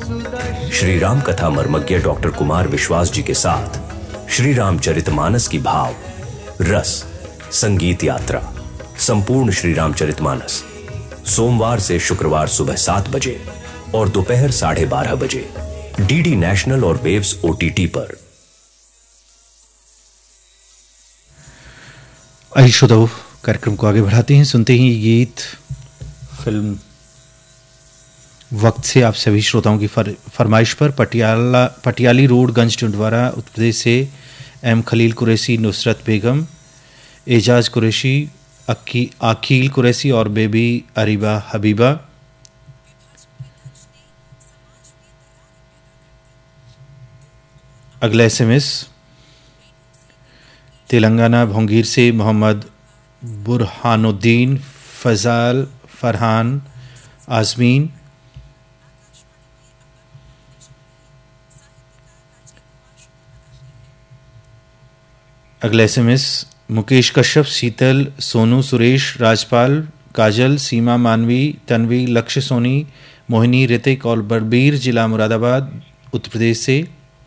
श्री राम कथा मर्मज्ञ डॉक्टर कुमार विश्वास जी के साथ श्री रामचरितमानस की भाव रस संगीत यात्रा संपूर्ण श्री रामचरितमानस सोमवार से शुक्रवार सुबह 7 बजे और दोपहर 12:30 बजे डीडी नेशनल और वेव्स ओटीटी पर। आइए श्रोताओं, कार्यक्रम को आगे बढ़ाते हैं। सुनते ही गीत फिल्म वक्त से आप सभी श्रोताओं की फरमाइश पर पटियाली रोड गंज टुंडवारा उत्तर प्रदेश से एम खलील कुरैशी, नुसरत बेगम, एजाज कुरैशी, अकील कुरैशी और बेबी अरीबा हबीबा। अगला एसएमएस तेलंगाना भोंगीर से मोहम्मद बुरहानुद्दीन, फजाल, फरहान, आजमीन। अगला एसएमएस मुकेश कश्यप, शीतल, सोनू, सुरेश, राजपाल, काजल, सीमा, मानवी, तन्वी, लक्ष्य सोनी, मोहिनी, ऋतिक और बलबीर, जिला मुरादाबाद उत्तर प्रदेश से।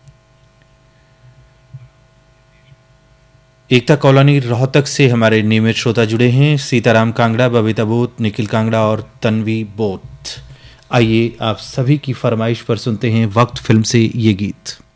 एकता कॉलोनी रोहतक से हमारे नियमित श्रोता जुड़े हैं, सीताराम कांगड़ा, बबीता बोत, निखिल कांगड़ा और तन्वी बोत। आइए आप सभी की फरमाइश पर सुनते हैं वक्त फिल्म से ये गीत।